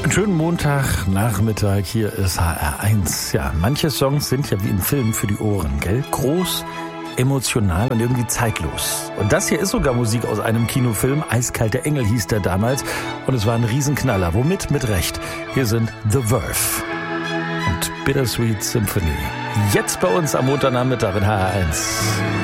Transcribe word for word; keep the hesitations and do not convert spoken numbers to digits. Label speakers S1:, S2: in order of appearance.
S1: Einen schönen Montagnachmittag, hier ist H R eins. Ja, manche Songs sind ja wie ein Film für die Ohren, gell? Groß, emotional und irgendwie zeitlos. Und das hier ist sogar Musik aus einem Kinofilm. Eiskalte Engel hieß der damals. Und es war ein Riesenknaller. Womit? Mit Recht. Hier sind The Verve und Bittersweet Symphony. Jetzt bei uns am Montagnachmittag in H R eins.